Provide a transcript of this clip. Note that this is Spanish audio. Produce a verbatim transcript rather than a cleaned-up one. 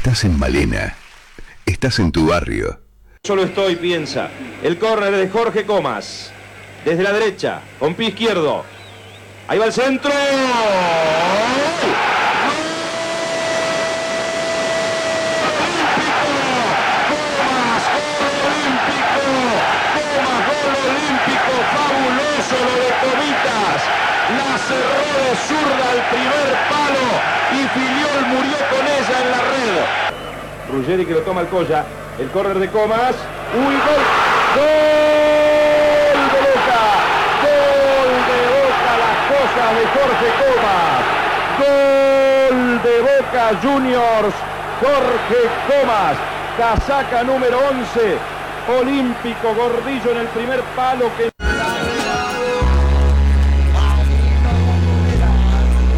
estás en Malena. Estás en tu barrio. Solo estoy, piensa. El córner de Jorge Comas. Desde la derecha, con pie izquierdo. Ahí va el centro. La cerró de zurda al primer palo y Filiol murió con ella en la red. Ruggeri que lo toma el Colla. El córner de Comas. ¡Uy, gol! ¡Gol de Boca! ¡Gol de Boca! Las cosas de Jorge Comas. ¡Gol de Boca Juniors! Jorge Comas. Casaca número once. Olímpico, Gordillo en el primer palo que...